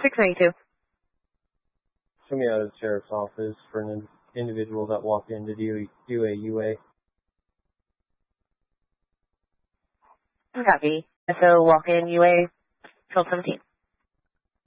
692. Show me out of the sheriff's office for an individual that walked in to do a UA. Copy. So walk in UA 1217.